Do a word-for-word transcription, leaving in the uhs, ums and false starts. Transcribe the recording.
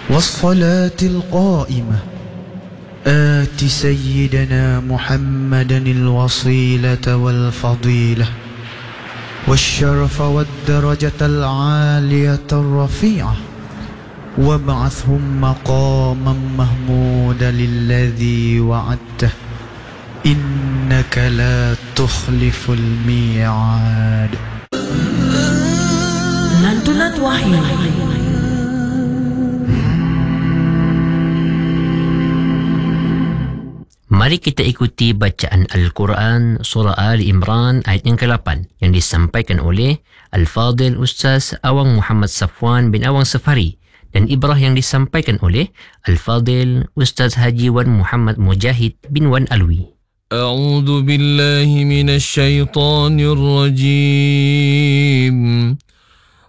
والصلاة القائمة آت سيدنا محمدا الوصيلة والفضيلة والشرف والدرجة العالية الرفيعة وابعثهم مقاما محمودا الذي وعدته إنك لا تخلف الميعاد. Lantunan Wahyu. Mari kita ikuti bacaan Al-Quran Surah Ali Imran ayat yang ke lapan yang disampaikan oleh Al-Fadil Ustaz Awang Muhammad Safwan bin Awang Safari dan ibrah yang disampaikan oleh Al-Fadil Ustaz Haji Wan Muhammad Mujahid bin Wan Alwi. A'udzu billahi minasy syaithanir rajim.